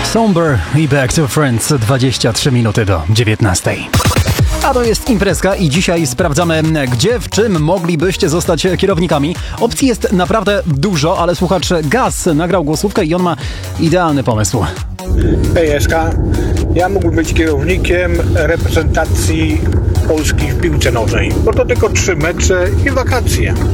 Somber i Back to Friends, 23 minuty do 19. A to jest imprezka i dzisiaj sprawdzamy, gdzie, w czym moglibyście zostać kierownikami. Opcji jest naprawdę dużo, ale słuchacz Gaz nagrał głosówkę i on ma idealny pomysł. Hej Eska, ja mógłbym być kierownikiem reprezentacji Polski w piłce nożnej, bo to tylko 3 mecze i wakacje.